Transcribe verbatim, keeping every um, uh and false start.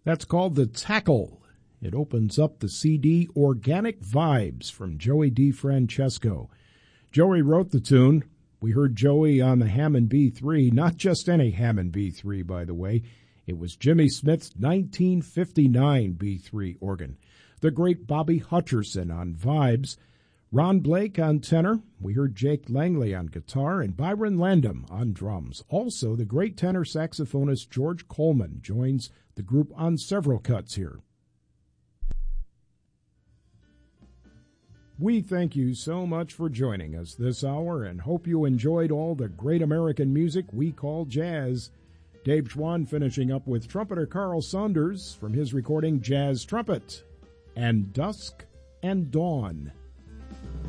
That's called The Tackle. It opens up the C D Organic Vibes from Joey DeFrancesco. Joey wrote the tune. We heard Joey on the Hammond B three, not just any Hammond B three, by the way. It was Jimmy Smith's nineteen fifty-nine B three organ. The great Bobby Hutcherson on vibes. Ron Blake on tenor. We heard Jake Langley on guitar and Byron Landam on drums. Also, the great tenor saxophonist George Coleman joins the group on several cuts here. We thank you so much for joining us this hour and hope you enjoyed all the great American music we call jazz. Dave Schwann finishing up with trumpeter Carl Saunders from his recording Jazz Trumpet and Dusk and Dawn.